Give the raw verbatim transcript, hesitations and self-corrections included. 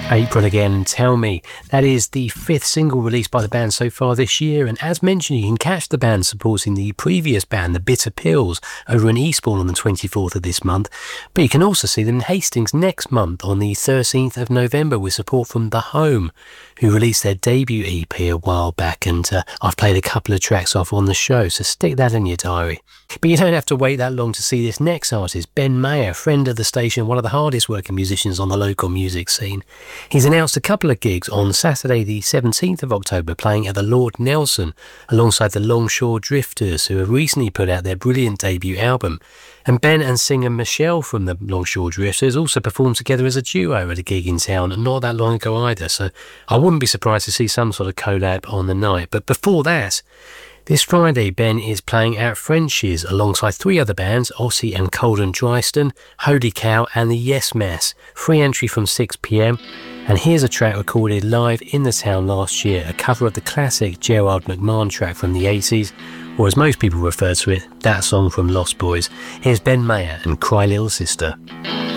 April Again, Tell Me. That is the fifth single released by the band so far this year, and as mentioned, you can catch the band supporting the previous band, the Bitter Pills, over in Eastbourne on the twenty-fourth of this month, but you can also see them in Hastings next month on the thirteenth of November with support from The Home, who released their debut E P a while back, and uh, I've played a couple of tracks off on the show, so stick that in your diary. But you don't have to wait that long to see this next artist, Ben Mayer, friend of the station, one of the hardest working musicians on the local music scene. He's announced a couple of gigs on Saturday the seventeenth of October, playing at the Lord Nelson alongside the Longshore Drifters, who have recently put out their brilliant debut album. And Ben and singer Michelle from the Longshore Drifters also performed together as a duo at a gig in town not that long ago either, so I wouldn't be surprised to see some sort of collab on the night. But before that, this Friday, Ben is playing at French's alongside three other bands, Ossie and Colden Dryston, Holy Cow and the Yes Mass. Free entry from six p m. And here's a track recorded live in the town last year, a cover of the classic Gerard McMahon track from the eighties, or as most people refer to it, that song from Lost Boys. Here's Ben Mayer and Cry Little Sister.